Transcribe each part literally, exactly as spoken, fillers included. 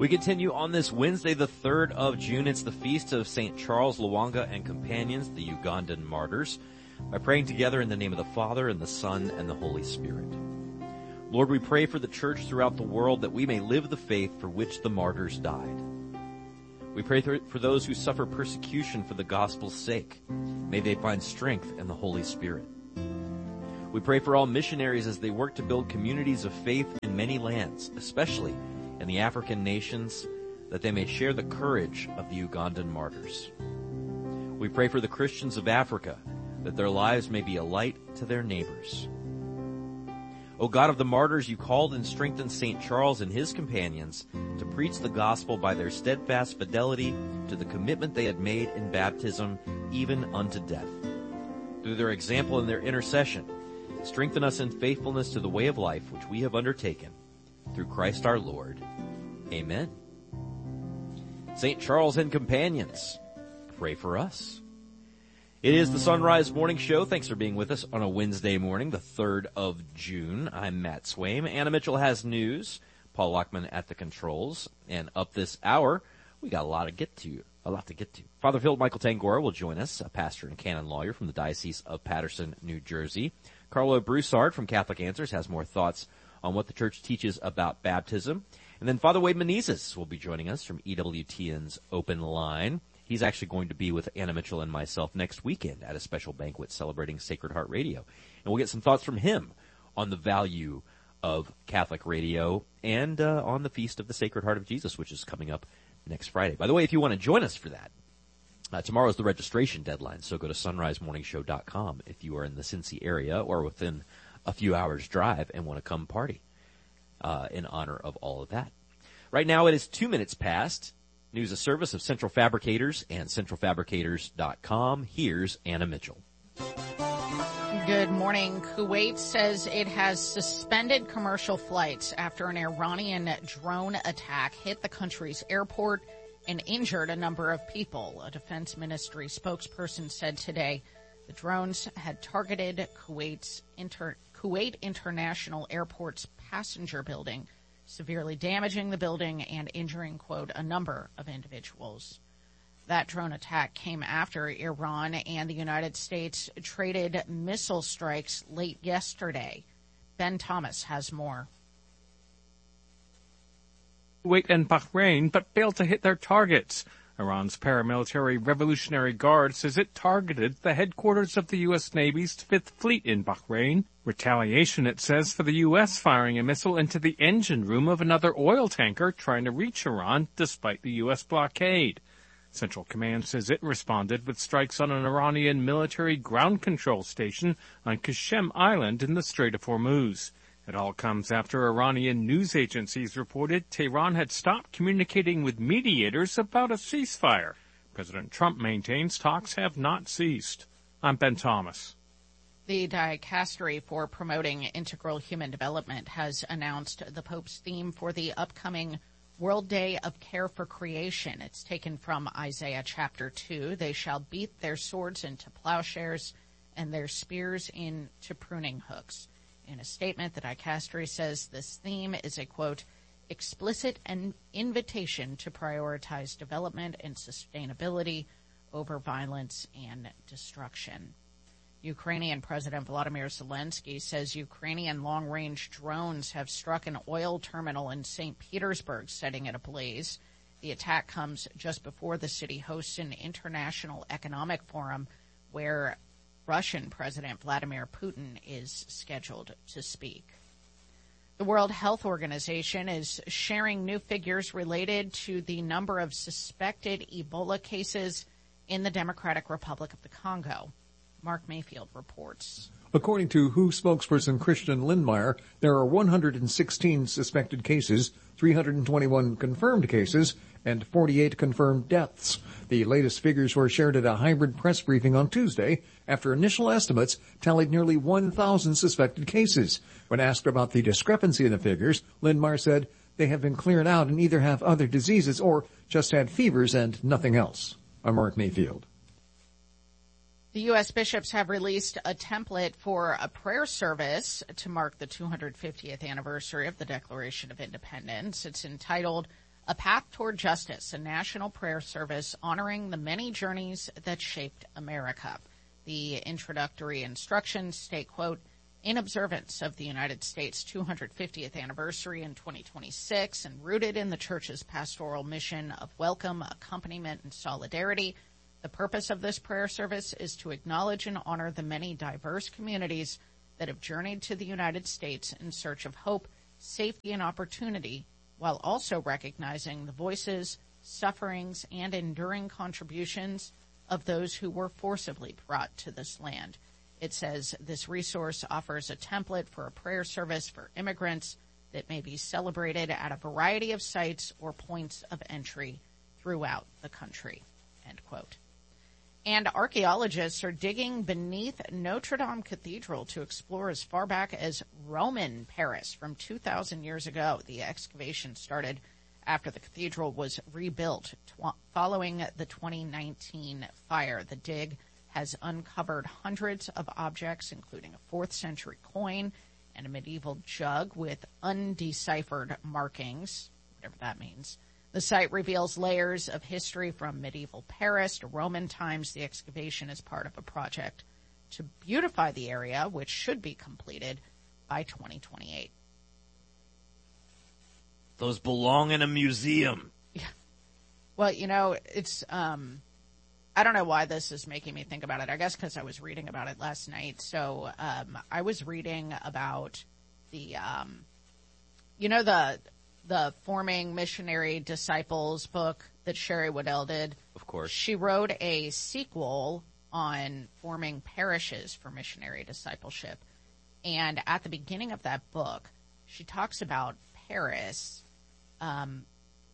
We continue on this Wednesday, the third of June. It's the feast of Saint Charles Lwanga and companions, the Ugandan martyrs, by praying together in the name of the Father, and the Son, and the Holy Spirit. Lord, we pray for the church throughout the world that we may live the faith for which the martyrs died. We pray for those who suffer persecution for the gospel's sake. May they find strength in the Holy Spirit. We pray for all missionaries as they work to build communities of faith in many lands, especially in the African nations, that they may share the courage of the Ugandan martyrs. We pray for the Christians of Africa, that their lives may be a light to their neighbors. O God of the martyrs, you called and strengthened Saint Charles and his companions to preach the gospel by their steadfast fidelity to the commitment they had made in baptism, even unto death. Through their example and their intercession, strengthen us in faithfulness to the way of life which we have undertaken. Through Christ our Lord. Amen. Saint Charles and companions, pray for us. It is the Sunrise Morning Show. Thanks for being with us on a Wednesday morning, the third of June. I'm Matt Swaim. Anna Mitchell has news. Paul Lockman at the controls. And up this hour, we got a lot to get to. A lot to get to. Father Phil Michael Tangora will join us, a pastor and canon lawyer from the Diocese of Paterson, New Jersey. Carlo Broussard from Catholic Answers has more thoughts on what the church teaches about baptism. And then Father Wade Menezes will be joining us from E W T N's Open Line. He's actually going to be with Anna Mitchell and myself next weekend at a special banquet celebrating Sacred Heart Radio. And we'll get some thoughts from him on the value of Catholic radio and uh, on the Feast of the Sacred Heart of Jesus, which is coming up next Friday. By the way, if you want to join us for that, uh, tomorrow is the registration deadline, so go to sunrise morning show dot com if you are in the Cincy area or within a few hours drive and want to come party uh, in honor of all of that. Right now it is two minutes past. News, a service of Central Fabricators and central fabricators dot com. Here's Anna Mitchell. Good morning. Kuwait says it has suspended commercial flights after an Iranian drone attack hit the country's airport and injured a number of people. A defense ministry spokesperson said today the drones had targeted Kuwait's inter- Kuwait International Airport's passenger building, severely damaging the building and injuring, quote, a number of individuals. That drone attack came after Iran and the United States traded missile strikes late yesterday. Ben Thomas has more. Kuwait and Bahrain, but failed to hit their targets. Iran's paramilitary Revolutionary Guard says it targeted the headquarters of the U S. Navy's Fifth Fleet in Bahrain. Retaliation, it says, for the U S firing a missile into the engine room of another oil tanker trying to reach Iran despite the U S blockade. Central Command says it responded with strikes on an Iranian military ground control station on Qashem Island in the Strait of Hormuz. It all comes after Iranian news agencies reported Tehran had stopped communicating with mediators about a ceasefire. President Trump maintains talks have not ceased. I'm Ben Thomas. The Dicastery for Promoting Integral Human Development has announced the Pope's theme for the upcoming World Day of Care for Creation. It's taken from Isaiah chapter two. They shall beat their swords into plowshares and their spears into pruning hooks. In a statement, the Dicastery says this theme is a, quote, explicit an invitation to prioritize development and sustainability over violence and destruction. Ukrainian President Volodymyr Zelensky says Ukrainian long-range drones have struck an oil terminal in Saint Petersburg, setting it ablaze. The attack comes just before the city hosts an international economic forum where Russian President Vladimir Putin is scheduled to speak. The World Health Organization is sharing new figures related to the number of suspected Ebola cases in the Democratic Republic of the Congo. Mark Mayfield reports. According to W H O spokesperson Christian Lindmeier, there are one hundred sixteen suspected cases, three hundred twenty-one confirmed cases, and forty-eight confirmed deaths. The latest figures were shared at a hybrid press briefing on Tuesday after initial estimates tallied nearly one thousand suspected cases. When asked about the discrepancy in the figures, Lindmeier said they have been cleared out and either have other diseases or just had fevers and nothing else. I'm Mark Mayfield. The U S bishops have released a template for a prayer service to mark the two hundred fiftieth anniversary of the Declaration of Independence. It's entitled A Path Toward Justice, a national prayer service honoring the many journeys that shaped America. The introductory instructions state, quote, in observance of the United States' two hundred fiftieth anniversary in twenty twenty-six and rooted in the Church's pastoral mission of welcome, accompaniment, and solidarity, the purpose of this prayer service is to acknowledge and honor the many diverse communities that have journeyed to the United States in search of hope, safety, and opportunity, while also recognizing the voices, sufferings, and enduring contributions of those who were forcibly brought to this land. It says this resource offers a template for a prayer service for immigrants that may be celebrated at a variety of sites or points of entry throughout the country, end quote. And archaeologists are digging beneath Notre Dame Cathedral to explore as far back as Roman Paris from two thousand years ago. The excavation started after the cathedral was rebuilt tw- following the twenty nineteen fire. The dig has uncovered hundreds of objects, including a fourth century coin and a medieval jug with undeciphered markings, whatever that means. The site reveals layers of history from medieval Paris to Roman times. The excavation is part of a project to beautify the area, which should be completed by twenty twenty-eight. Those belong in a museum. Yeah. Well, you know, it's, um, I don't know why this is making me think about it. I guess because I was reading about it last night. So um, I was reading about the, um, you know, the... the Forming Missionary Disciples book that Sherry Waddell did. Of course. She wrote a sequel on forming parishes for missionary discipleship. And at the beginning of that book, she talks about Paris, um,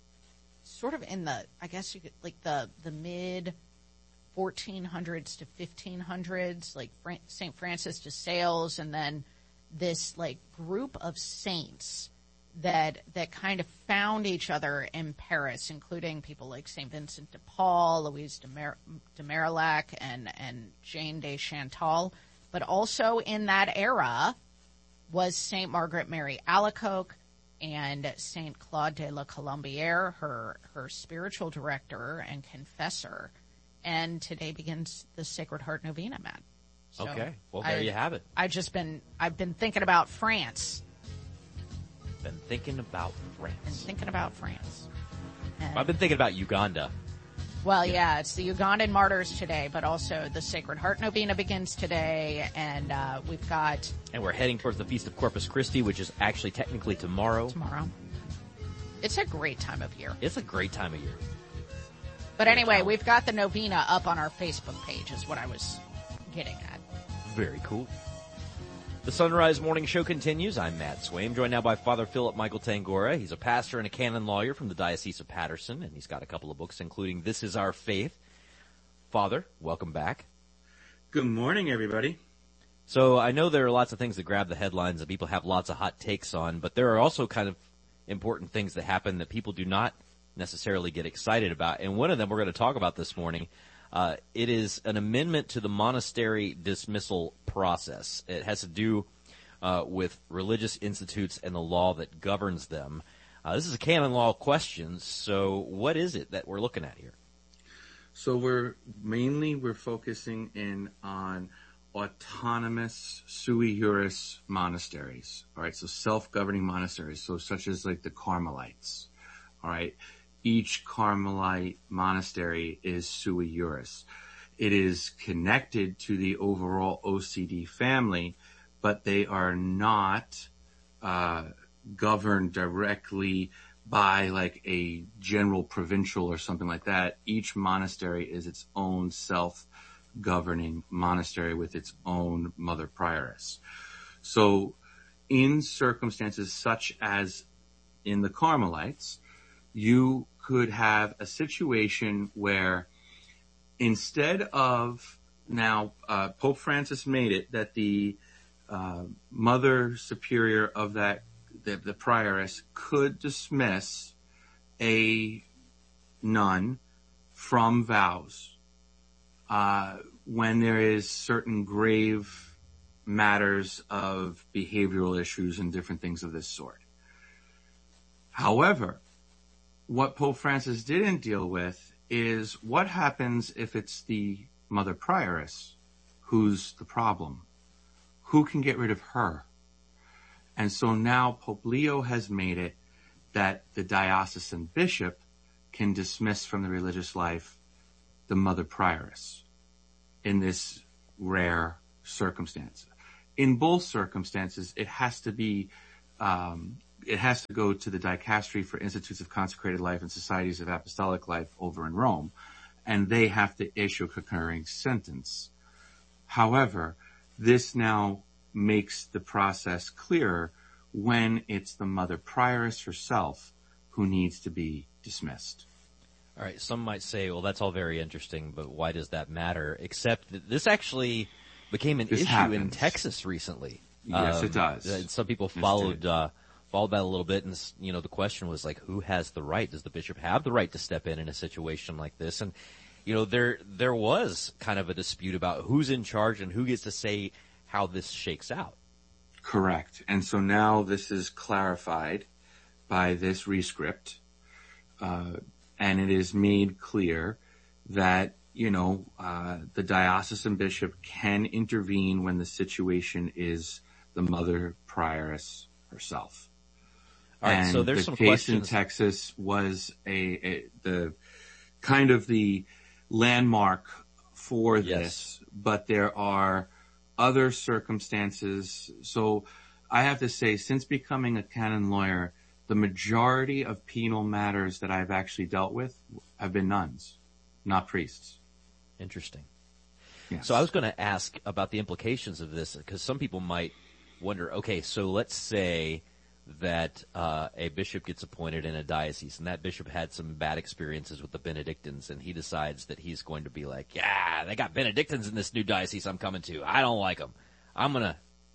sort of in the, I guess you could, like the, the mid fourteen hundreds to fifteen hundreds, like Fran- Saint Francis de Sales, and then this like group of saints that that kind of found each other in Paris, including people like Saint Vincent de Paul, Louise de, Mar- de Marillac, and, and Jane de Chantal. But also in that era was Saint Margaret Mary Alacoque and Saint Claude de la Colombière, her, her spiritual director and confessor. And today begins the Sacred Heart Novena, Matt. So okay, well, there I, you have it. I've just been, I've been thinking about France. Been thinking about France. Been thinking about France. And, I've been thinking about Uganda. well, yeah, it's the Ugandan martyrs today, but also the Sacred Heart Novena begins today, and uh, we've got And we're heading towards the Feast of Corpus Christi, which is actually technically tomorrow. tomorrow. It's a great time of year. It's a great time of year. But anyway, we've got the novena up on our Facebook page, is what I was getting at. Very cool. The Sunrise Morning Show continues. I'm Matt Swaim, joined now by Father Philip Michael Tangora. He's a pastor and a canon lawyer from the Diocese of Patterson, and he's got a couple of books, including This Is Our Faith. Father, welcome back. Good morning, everybody. So I know there are lots of things that grab the headlines that people have lots of hot takes on, but there are also kind of important things that happen that people do not necessarily get excited about. And one of them we're going to talk about this morning. Uh, it is an amendment to the monastery dismissal process. It has to do uh, with religious institutes and the law that governs them. Uh, this is a canon law question, so what is it that we're looking at here? So we're mainly we're focusing in on autonomous sui juris monasteries. All right, so self-governing monasteries, so such as like the Carmelites. All right. Each Carmelite monastery is sui juris. It is connected to the overall O C D family, but they are not uh, governed directly by like a general provincial or something like that. Each monastery is its own self-governing monastery with its own mother prioress. So in circumstances such as in the Carmelites, you could have a situation where instead of now, uh, Pope Francis made it that the uh, mother superior of that, the, the prioress could dismiss a nun from vows uh, when there is certain grave matters of behavioral issues and different things of this sort. However, what Pope Francis didn't deal with is what happens if it's the Mother Prioress who's the problem. Who can get rid of her? And so now Pope Leo has made it that the diocesan bishop can dismiss from the religious life the Mother Prioress in this rare circumstance. In both circumstances, it has to be, um, it has to go to the Dicastery for Institutes of Consecrated Life and Societies of Apostolic Life over in Rome, and they have to issue a concurring sentence. However, this now makes the process clearer when it's the Mother Prioress herself who needs to be dismissed. All right, some might say, well, that's all very interesting, but why does that matter? Except that this actually became an This issue happens. in Texas recently. Yes, Um, it does. and some people Yes, followed, it did. uh, followed that a little bit, and, you know, the question was like, who has the right? Does the bishop have the right to step in in a situation like this? And, you know, there, there was kind of a dispute about who's in charge and who gets to say how this shakes out. Correct. And so now this is clarified by this rescript, uh, and it is made clear that, you know, uh, the diocesan bishop can intervene when the situation is the Mother Prioress herself. All right, and so there's the some case questions. in Texas was a, a the kind of the landmark for Yes. this, but there are other circumstances. So I have to say, since becoming a canon lawyer, the majority of penal matters that I've actually dealt with have been nuns, not priests. Interesting. Yes. So I was going to ask about the implications of this, because some people might wonder, okay, so let's say that uh, a bishop gets appointed in a diocese, and that bishop had some bad experiences with the Benedictines, and he decides that he's going to be like, yeah, they got Benedictines in this new diocese I'm coming to. I don't like them. I'm going to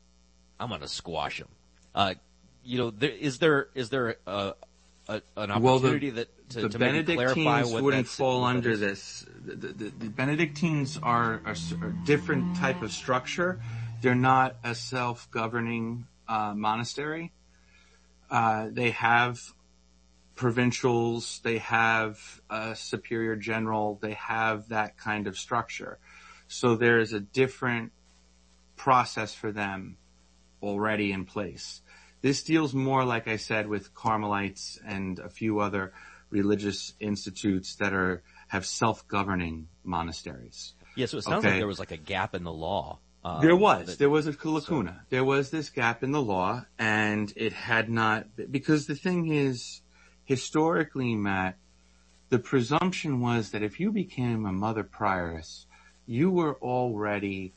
I'm going to squash them. Uh, you know, there, is there is there a, a, an opportunity well, the, that to, the to maybe clarify Benedictines what wouldn't that's, fall what that under is? this. The, the, the Benedictines are, are a different type of structure. They're not a self-governing uh, monastery. Uh, they have provincials, they have a superior general, they have that kind of structure. So there's a different process for them already in place. This deals more, like I said, with Carmelites and a few other religious institutes that are have self-governing monasteries. Yeah, so it sounds Okay. like there was like a gap in the law. Um, There was. that- There was a lacuna. There was this gap in the law, and it had not, because the thing is, historically, Matt, the presumption was that if you became a Mother Prioress, you were already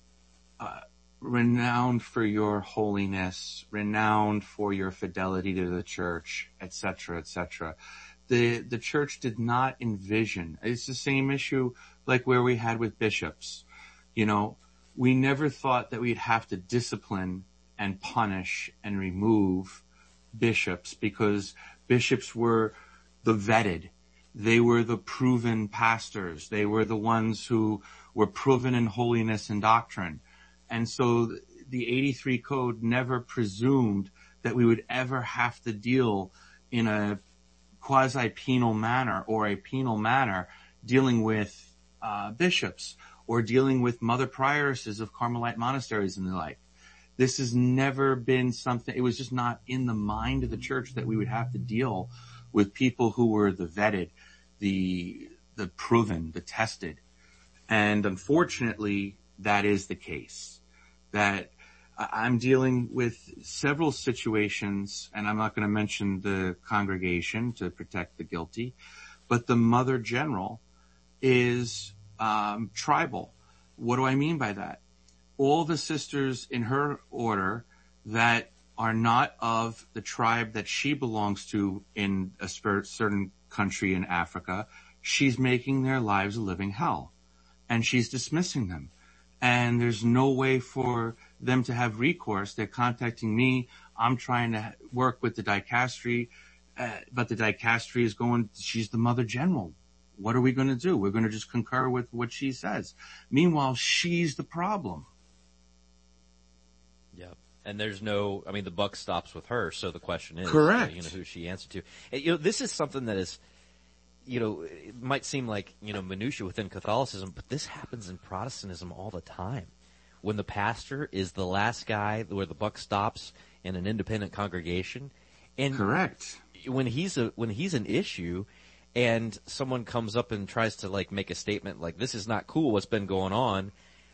uh, renowned for your holiness, renowned for your fidelity to the church, et cetera, et cetera. The, the church did not envision, it's the same issue like where we had with bishops. You know, we never thought that we'd have to discipline and punish and remove bishops because bishops were the vetted. They were the proven pastors. They were the ones who were proven in holiness and doctrine. And so the eighty-three Code never presumed that we would ever have to deal in a quasi-penal manner or a penal manner dealing with uh, bishops or dealing with Mother Prioresses of Carmelite monasteries and the like. This has never been something, it was just not in the mind of the church that we would have to deal with people who were the vetted, the, the proven, the tested. And unfortunately, that is the case. That I'm dealing with several situations, and I'm not going to mention the congregation to protect the guilty, but the Mother General is um, tribal. What do I mean by that? All the sisters in her order that are not of the tribe that she belongs to in a certain country in Africa, she's making their lives a living hell. And she's dismissing them. And there's no way for them to have recourse. They're contacting me. I'm trying to work with the dicastery, uh, but the dicastery is going, she's the Mother General. What are we going to do? We're going to just concur with what she says. Meanwhile, she's the problem. Yeah. And there's no, I mean, the buck stops with her, so the question is, correct. You know, who she answered to. And, you know, this is something that is, you know, it might seem like, you know, minutia within Catholicism, but this happens in Protestantism all the time. When the pastor is the last guy where the buck stops in an independent congregation. And correct. When he's a, when he's an issue and someone comes up and tries to like make a statement like, this is not cool, what's been going on,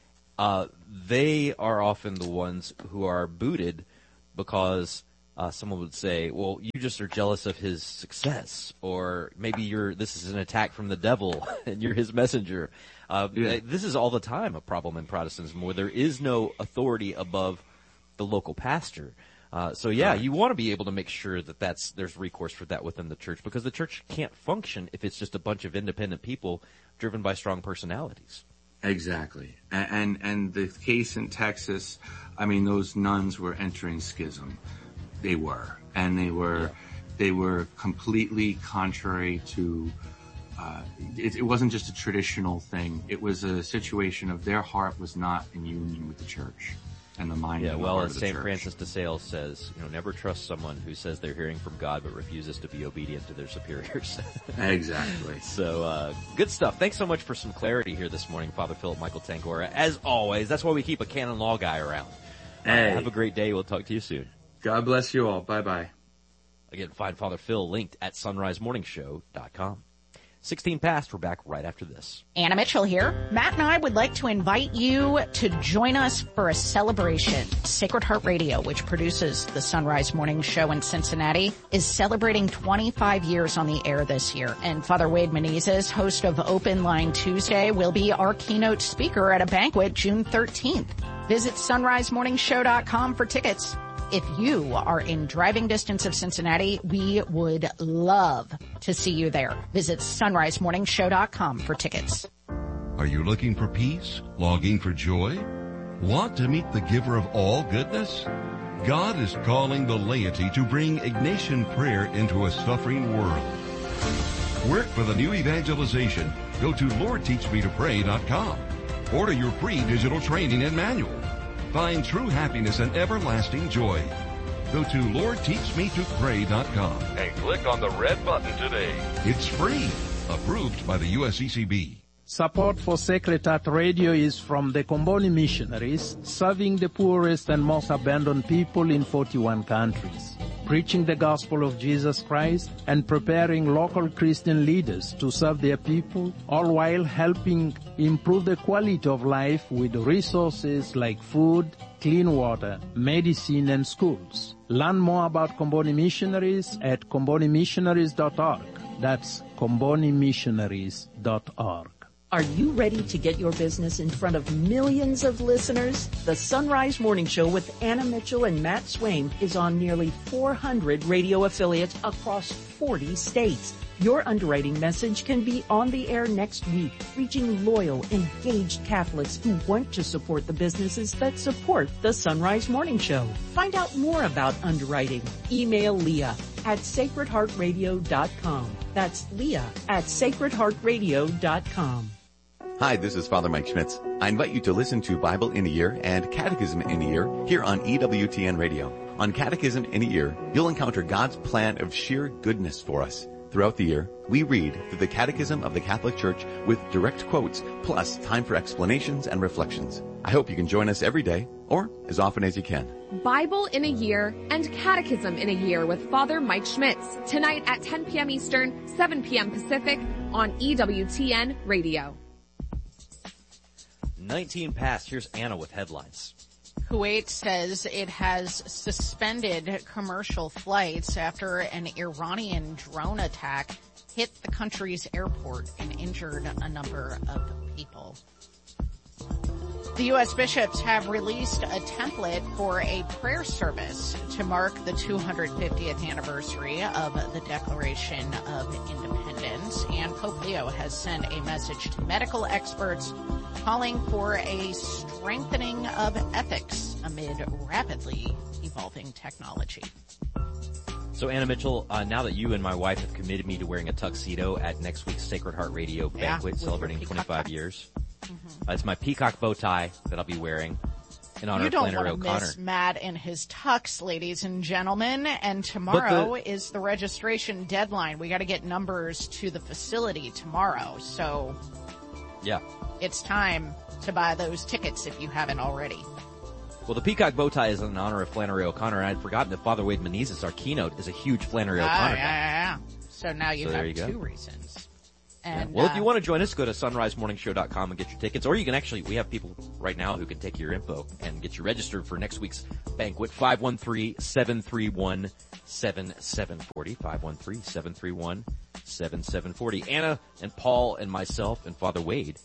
Uh, they are often the ones who are booted because uh, someone would say, well, you just are jealous of his success, or maybe you're, this is an attack from the devil and you're his messenger. Uh, yeah. This is all the time a problem in Protestantism where there is no authority above the local pastor. Uh, so yeah, you want to be able to make sure that that's, there's recourse for that within the church, because the church can't function if it's just a bunch of independent people driven by strong personalities. Exactly. And, and and the case in Texas, I mean, those nuns were entering schism. They were. And they were, yeah. they were completely contrary to, uh, it, it wasn't just a traditional thing. It was a situation of their heart was not in union with the church. And the mind yeah, and the well, heart as of the Saint church. Francis de Sales says, you know, never trust someone who says they're hearing from God but refuses to be obedient to their superiors. Exactly. So, uh, good stuff. Thanks so much for some clarity here this morning, Father Philip Michael Tangora. As always, that's why we keep a canon law guy around. Hey. Uh, have a great day. We'll talk to you soon. God bless you all. Bye-bye. Again, find Father Phil linked at sunrise morning show dot com. sixteen past, we're back right after this. Anna Mitchell here. Matt and I would like to invite you to join us for a celebration. Sacred Heart Radio, which produces the Sunrise Morning Show in Cincinnati, is celebrating twenty-five years on the air this year. And Father Wade Menezes, host of Open Line Tuesday, will be our keynote speaker at a banquet June thirteenth. Visit sunrise morning show dot com for tickets. If you are in driving distance of Cincinnati, we would love to see you there. Visit sunrise morning show dot com for tickets. Are you looking for peace? Longing for joy? Want to meet the giver of all goodness? God is calling the laity to bring Ignatian prayer into a suffering world. Work for the new evangelization. Go to lord teach me to pray dot com. Order your free digital training and manual. Find true happiness and everlasting joy. Go to lord teach me to pray dot com and click on the red button today. It's free. Approved by the U S C C B. Support for Sacred Heart Radio is from the Comboni Missionaries, serving the poorest and most abandoned people in forty-one countries, preaching the gospel of Jesus Christ and preparing local Christian leaders to serve their people, all while helping improve the quality of life with resources like food, clean water, medicine, and schools. Learn more about Comboni Missionaries at comboni missionaries dot org. That's comboni missionaries dot org. Are you ready to get your business in front of millions of listeners? The Sunrise Morning Show with Anna Mitchell and Matt Swain is on nearly four hundred radio affiliates across forty states. Your underwriting message can be on the air next week, reaching loyal, engaged Catholics who want to support the businesses that support the Sunrise Morning Show. Find out more about underwriting. Email Leah at sacred heart radio dot com. That's Leah at sacred heart radio dot com. Hi, this is Father Mike Schmitz. I invite you to listen to Bible in a Year and Catechism in a Year here on E W T N Radio. On Catechism in a Year, you'll encounter God's plan of sheer goodness for us. Throughout the year, we read through the Catechism of the Catholic Church with direct quotes, plus time for explanations and reflections. I hope you can join us every day, or as often as you can. Bible in a Year and Catechism in a Year with Father Mike Schmitz, tonight at ten p.m. Eastern, seven p.m. Pacific on E W T N Radio. nineteen past. Here's Anna with headlines. Kuwait says it has suspended commercial flights after an Iranian drone attack hit the country's airport and injured a number of people. The U S bishops have released a template for a prayer service to mark the two hundred fiftieth anniversary of the Declaration of Independence, and Pope Leo has sent a message to medical experts calling for a strengthening of ethics amid rapidly evolving technology. So, Anna Mitchell, uh, now that you and my wife have committed me to wearing a tuxedo at next week's Sacred Heart Radio banquet yeah, celebrating twenty-five tie. years, Mm-hmm. uh, it's my peacock bow tie that I'll be wearing. in honor you of don't Flannery want to O'Connor. miss Matt in his tux, ladies and gentlemen. And tomorrow the, is the registration deadline. We got to get numbers to the facility tomorrow. So yeah, it's time to buy those tickets if you haven't already. Well, the peacock bow tie is in honor of Flannery O'Connor, and I'd forgotten that Father Wade Menezes, our keynote, is a huge Flannery Ah, O'Connor yeah, yeah, yeah. So now you so have you two go. reasons. And, yeah. Well, uh, if you want to join us, go to sunrise morning show dot com and get your tickets. Or you can actually, we have people right now who can take your info and get you registered for next week's banquet. five one three, seven three one, seven seven four zero. five one three, seven three one, seven seven four zero. Anna and Paul and myself and Father Wade.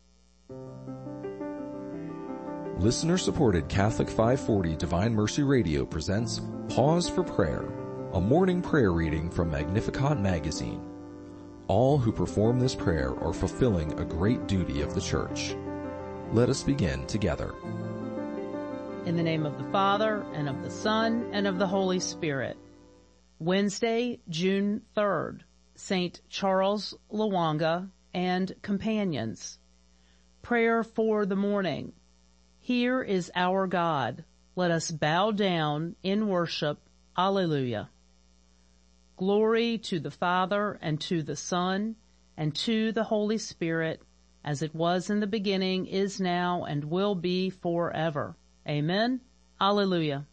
Listener-supported Catholic five forty Divine Mercy Radio presents Pause for Prayer, a morning prayer reading from Magnificat magazine. All who perform this prayer are fulfilling a great duty of the Church. Let us begin together. In the name of the Father, and of the Son, and of the Holy Spirit. Wednesday, June third, Saint Charles Lwanga and Companions. Prayer for the morning. Here is our God. Let us bow down in worship. Alleluia. Glory to the Father, and to the Son, and to the Holy Spirit, as it was in the beginning, is now, and will be forever. Amen. Alleluia.